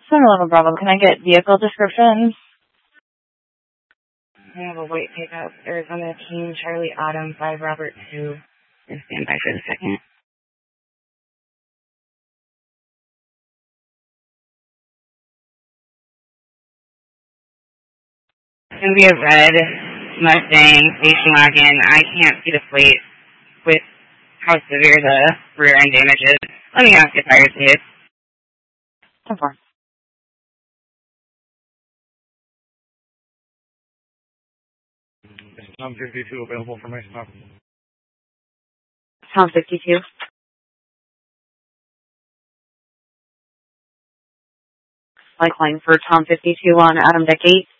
Center 11 Bravo, can I get vehicle descriptions? I have a white pickup, Arizona King, Charlie Autumn, 5 Robert 2. Stand by for a second. It's going to be a red Mustang station wagon. I can't see the plate with how severe the rear end damage is. Let me ask if I see it. 10-4. Is Tom 52 available for my stop? Tom 52. Likewise for Tom 52 on Adam Deck 8.